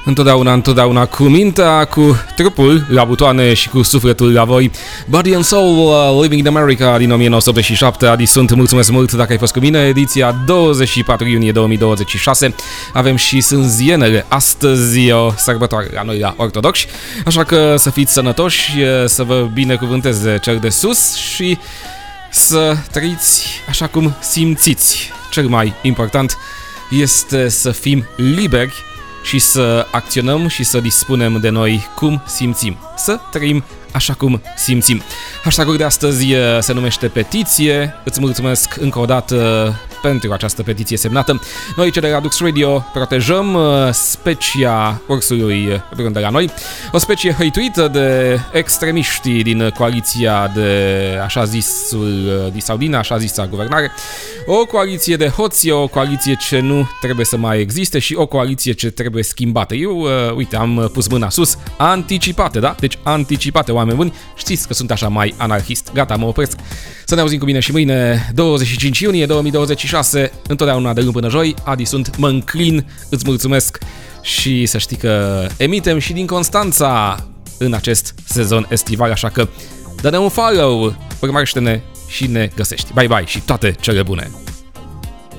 Întotdeauna cu mintea, cu trupul la butoane și cu sufletul la voi. Body and Soul, Living in America din 1987. Adi, sunt, mulțumesc mult dacă ai fost cu mine. Ediția 24 iunie 2026. Avem și sânzienele. Astăzi o sărbătoare la noi la ortodoxi. Așa că să fiți sănătoși, să vă binecuvânteze cel de sus și să trăiți așa cum simțiți. Cel mai important este să fim liberi și să acționăm și să dispunem de noi cum simțim. Să trăim așa cum simțim. Hashtag-ul de astăzi se numește petiție. Îți mulțumesc încă o dată pentru această petiție semnată. Noi, cei de la Dux Radio, protejăm specia ursului brun de la noi. O specie hăituită de extremiștii din coaliția de așa zisul sau din așa zisa guvernare. O coaliție de hoți, o coaliție ce nu trebuie să mai existe și o coaliție ce trebuie schimbată. Eu, uite, am pus mâna sus. Anticipate, da? Deci anticipate, oameni buni. Știți că sunt așa mai anarhist. Gata, mă opresc. Să ne auzim cu mine și mâine, 25 iunie 2026, întotdeauna de luni până joi. Adi sunt, mă înclin, îți mulțumesc și să știi că emitem și din Constanța în acest sezon estival, așa că dă-ne un follow, urmărește-ne și ne găsești. Bye bye și toate cele bune!